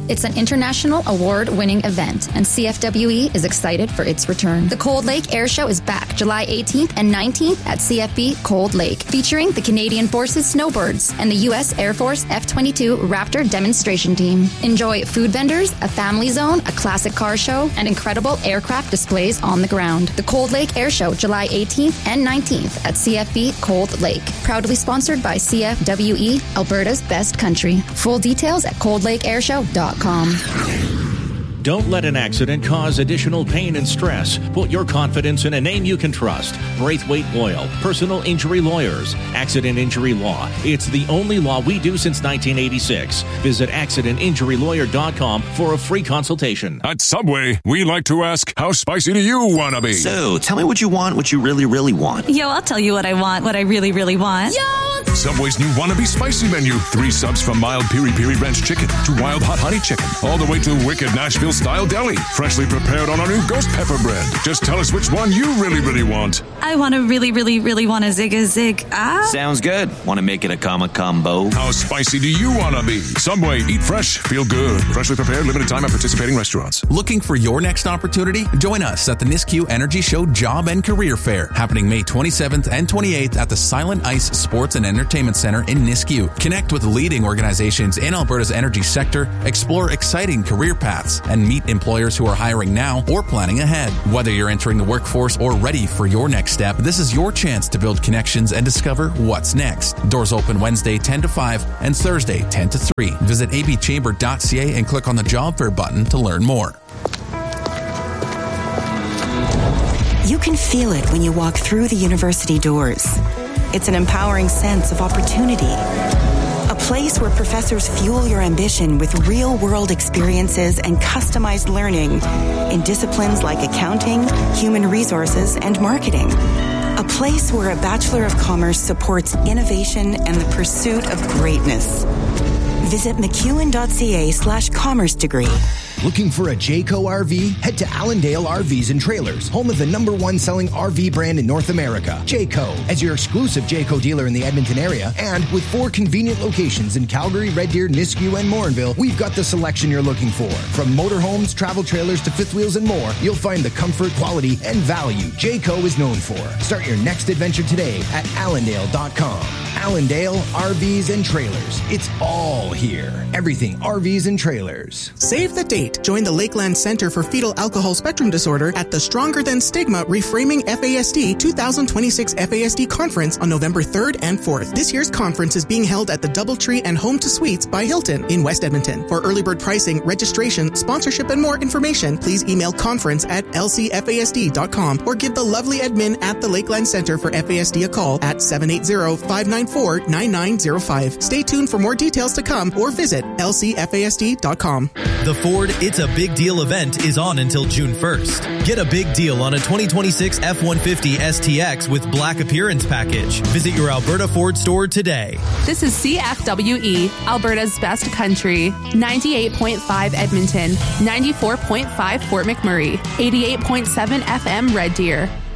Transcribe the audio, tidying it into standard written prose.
It's an international award-winning event, and CFWE is excited for its return. The Cold Lake Air Show is back July 18th and 19th at CFB Cold Lake, featuring the Canadian Forces Snowbirds and the U.S. Air Force F-22 Raptor demonstration team. Enjoy food vendors, a family zone, a classic car show, and incredible aircraft displays on the ground. The Cold Lake Air Show, July 18th and 19th at CFB Cold Lake. Proudly sponsored by CFWE, Alberta's best country. Full details at coldlakeairshow.com. Don't let an accident cause additional pain and stress. Put your confidence in a name you can trust. Braithwaite Loyal, personal injury lawyers. Accident injury law. It's the only law we do since 1986. Visit accidentinjurylawyer.com for a free consultation. At Subway, we like to ask, how spicy do you want to be? So, tell me what you want, what you really, really want. Yo, I'll tell you what I want, what I really, really want. Yo! Subway's new Wannabe Spicy menu. 3 subs from mild piri-piri ranch chicken to wild hot honey chicken. All the way to wicked Nashville-style deli. Freshly prepared on our new ghost pepper bread. Just tell us which one you really, really want. I want to really, really, really want a zig. Sounds good. Want to make it a combo? How spicy do you want to be? Subway, eat fresh, feel good. Freshly prepared, limited time at participating restaurants. Looking for your next opportunity? Join us at the Nisku Energy Show Job and Career Fair, happening May 27th and 28th at the Silent Ice Sports and Entertainment Center in Nisku. Connect with leading organizations in Alberta's energy sector, explore exciting career paths, and meet employers who are hiring now or planning ahead. Whether you're entering the workforce or ready for your next step, this is your chance to build connections and discover what's next. Doors open Wednesday 10 to 5 and Thursday 10 to 3. Visit abchamber.ca and click on the job fair button to learn more. You can feel it when you walk through the university doors. It's an empowering sense of opportunity. A place where professors fuel your ambition with real-world experiences and customized learning in disciplines like accounting, human resources, and marketing. A place where a Bachelor of Commerce supports innovation and the pursuit of greatness. Visit mcewen.ca/commerce degree. Looking for a Jayco RV? Head to Allendale RVs and Trailers, home of the #1 selling RV brand in North America, Jayco, as your exclusive Jayco dealer in the Edmonton area. And with 4 convenient locations in Calgary, Red Deer, Nisku, and Morinville, we've got the selection you're looking for. From motorhomes, travel trailers to fifth wheels and more, you'll find the comfort, quality, and value Jayco is known for. Start your next adventure today at allendale.com. Allendale RVs and Trailers. It's all here. Everything RVs and Trailers. Save the date. Join the Lakeland Center for Fetal Alcohol Spectrum Disorder at the Stronger Than Stigma Reframing FASD 2026 FASD Conference on November 3rd and 4th. This year's conference is being held at the Doubletree and Home to Suites by Hilton in West Edmonton. For early bird pricing, registration, sponsorship, and more information, please email conference@lcfasd.com or give the lovely admin at the Lakeland Center for FASD a call at 780-594-9905. Stay tuned for more details to come or visit lcfasd.com. The Ford It's a Big Deal event is on until June 1st. Get a big deal on a 2026 F-150 STX with black appearance package. Visit your Alberta Ford store today. This is CFWE, Alberta's best country. 98.5 Edmonton, 94.5 Fort McMurray, 88.7 FM Red Deer.